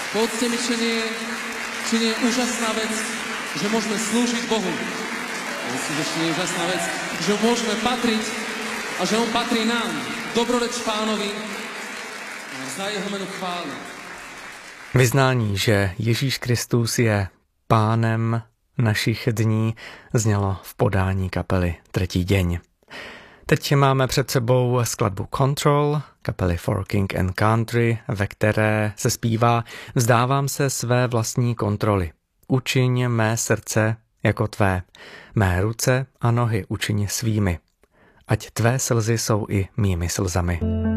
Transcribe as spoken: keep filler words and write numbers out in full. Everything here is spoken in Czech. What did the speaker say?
Povedzte mi, či nie, či nie je úžasná vec, že môžeme slúžiť Bohu. Myslím, že nie je úžasná vec, že môžeme patriť a že On patrí nám. Dobroreč Pánovi, za Jeho menu chválu. Vyznání, že Ježíš Kristus je pánem našich dní, znělo v podání kapely Tretí deň. Teď máme před sebou skladbu Control, kapely For King and Country, ve které se zpívá Vzdávám se své vlastní kontroly. Učiň mé srdce jako tvé, mé ruce a nohy učiň svými. Ať tvé slzy jsou i mými slzami.